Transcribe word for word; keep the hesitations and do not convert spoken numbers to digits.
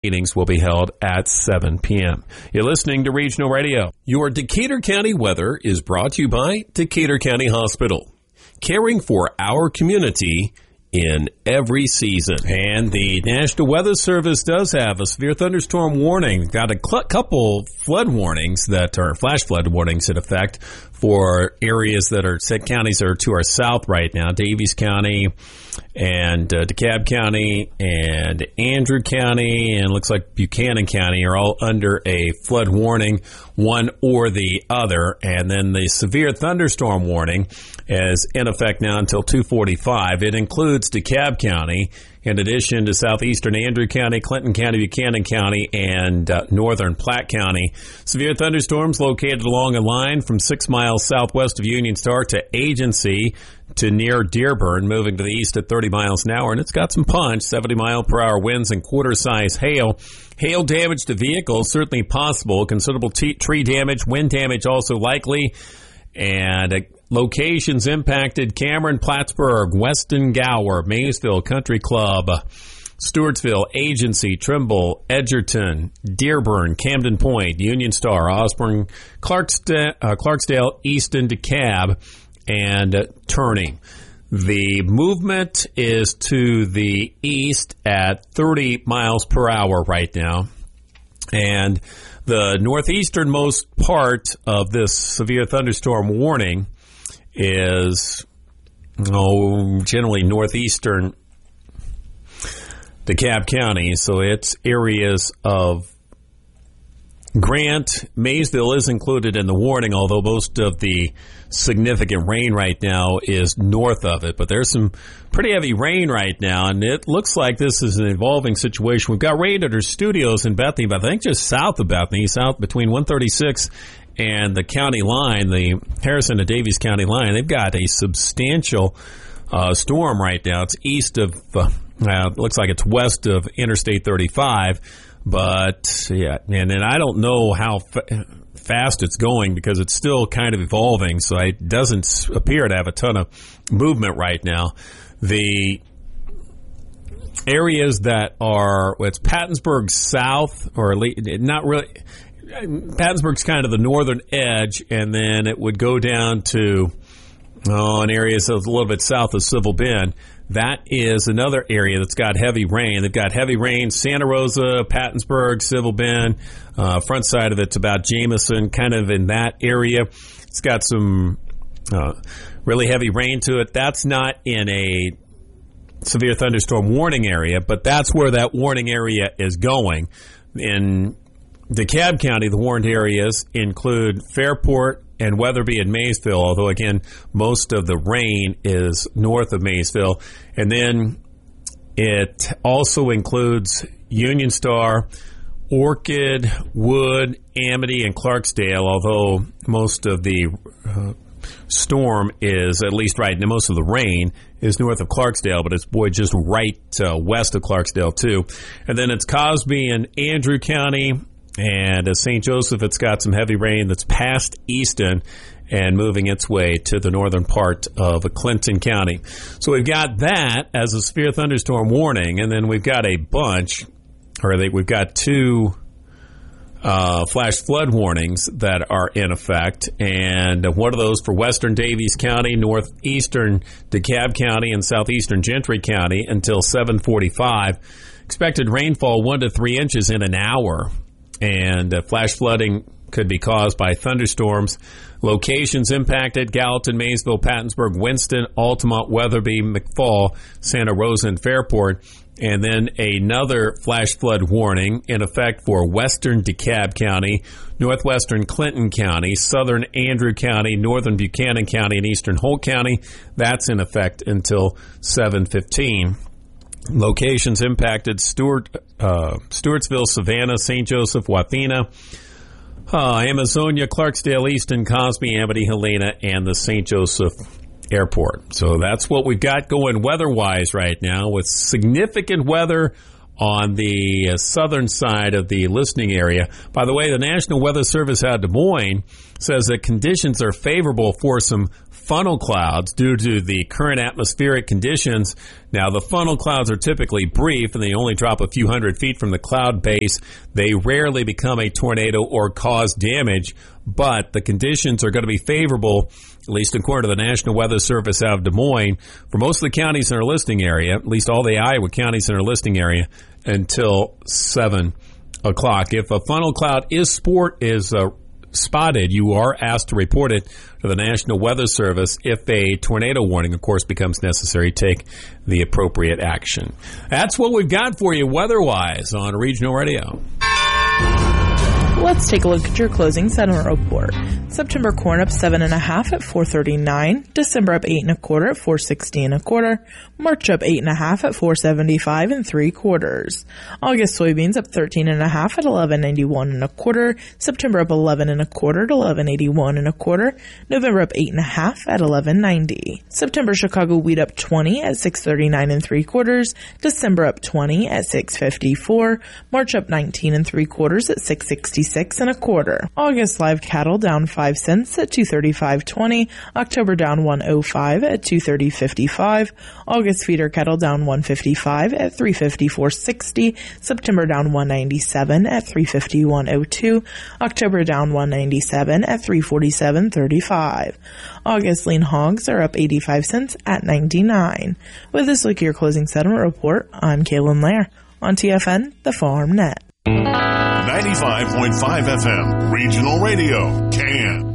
Meetings will be held at seven p.m. You're listening to Regional Radio. Your Decatur County weather is brought to you by Decatur County Hospital, caring for our community in every season. And the National Weather Service does have a severe thunderstorm warning. Got a cl- couple flood warnings that are flash flood warnings in effect for areas that are set counties that are to our south right now. Daviess County and uh, DeKalb County and Andrew County and looks like Buchanan County are all under a flood warning, one or the other. And then the severe thunderstorm warning is in effect now until two forty-five. It includes DeKalb County, in addition to southeastern Andrew County, Clinton County, Buchanan County, and uh, northern Platte County. Severe thunderstorms located along a line from six miles southwest of Union Star to Agency to near Dearborn, moving to the east at thirty miles an hour. And it's got some punch, seventy mile per hour winds and quarter-size hail. Hail damage to vehicles, certainly possible. Considerable t- tree damage, wind damage also likely. And uh, locations impacted: Cameron, Plattsburgh, Weston, Gower, Maysville, Country Club, Stewartsville, Agency, Trimble, Edgerton, Dearborn, Camden Point, Union Star, Osborne, Clarksdale, uh, Clarksdale Easton, DeKalb, and uh, Turning. The movement is to the east at thirty miles per hour right now. And the northeasternmost part of this severe thunderstorm warning is oh, generally northeastern DeKalb County. So it's areas of Grant. Maysville is included in the warning, although most of the significant rain right now is north of it. But there's some pretty heavy rain right now, and it looks like this is an evolving situation. We've got rain at our studios in Bethany, but I think just south of Bethany, south between one thirty-six and the county line, the Harrison to Daviess County line. They've got a substantial uh, storm right now. It's east of, uh, uh, looks like it's west of Interstate thirty-five. But, yeah, and then I don't know how fa- fast it's going because it's still kind of evolving, so it doesn't appear to have a ton of movement right now. The areas that are, well, it's Pattonsburg South, or at least, not really, Pattonsburg's kind of the northern edge, and then it would go down to, oh, an area that's a little bit south of Civil Bend. That is another area that's got heavy rain. They've got heavy rain, Santa Rosa, Pattonsburg, Civil Bend. Uh, front side of it's about Jameson, kind of in that area. It's got some uh, really heavy rain to it. That's not in a severe thunderstorm warning area, but that's where that warning area is going. In DeKalb County, the warned areas include Fairport and Weatherby and Maysville, although, again, most of the rain is north of Maysville. And then it also includes Union Star, Orchid, Wood, Amity, and Clarksdale, although most of the uh, storm is, at least right now, most of the rain is north of Clarksdale, but it's, boy, just right uh, west of Clarksdale, too. And then it's Cosby and Andrew County. And uh, Saint Joseph, it's got some heavy rain that's past Easton and moving its way to the northern part of Clinton County. So we've got that as a severe thunderstorm warning, and then we've got a bunch, or they, we've got two uh, flash flood warnings that are in effect. And one of those for western Daviess County, northeastern DeKalb County, and southeastern Gentry County until seven forty-five. Expected rainfall one to three inches in an hour. And uh, flash flooding could be caused by thunderstorms. Locations impacted: Gallatin, Maysville, Pattonsburg, Winston, Altamont, Weatherby, McFall, Santa Rosa, and Fairport. And then another flash flood warning in effect for western DeKalb County, northwestern Clinton County, southern Andrew County, northern Buchanan County, and eastern Holt County. That's in effect until seven fifteen. Locations impacted: Stewart, uh, Stewartsville, Savannah, Saint Joseph, Wathena, uh, Amazonia, Clarksdale, Easton, Cosby, Amity, Helena, and the Saint Joseph Airport. So that's what we've got going weather-wise right now, with significant weather on the uh, southern side of the listening area. By the way, the National Weather Service out of Des Moines says that conditions are favorable for some funnel clouds due to the current atmospheric conditions. Now, the funnel clouds are typically brief, and they only drop a few hundred feet from the cloud base. They rarely become a tornado or cause damage, but the conditions are going to be favorable, at least according to the National Weather Service out of Des Moines, for most of the counties in our listing area, at least all the Iowa counties in our listing area, until seven o'clock. If a funnel cloud is sport is uh, spotted, you are asked to report it to the National Weather Service. If a tornado warning, of course, becomes necessary, take the appropriate action. That's what we've got for you weather-wise on Regional Radio. Let's take a look at your closing settlement report. September corn up seven and a half at four thirty-nine. December up eight and a quarter at four sixty and a quarter. March up eight and a half at four seventy-five and three quarters. August soybeans up thirteen and a half at eleven ninety-one and a quarter. September up eleven and a quarter at eleven eighty-one and a quarter. November up eight and a half at eleven ninety. September Chicago wheat up twenty at six thirty-nine and three quarters. December up twenty at six fifty-four. March up nineteen and three quarters at six sixty-six and a quarter. August live cattle down five cents at two thirty-five twenty. October down one oh five at two thirty fifty-five. August feeder cattle down one fifty-five at three fifty-four sixty. September down one ninety-seven at three fifty-one oh two. October down one ninety-seven at three forty-seven thirty-five. August lean hogs are up eighty-five cents at ninety-nine. With this look at your closing settlement report, I'm Kaylin Lair on T F N, the Farm Net. ninety-five point five F M, Regional Radio, Can.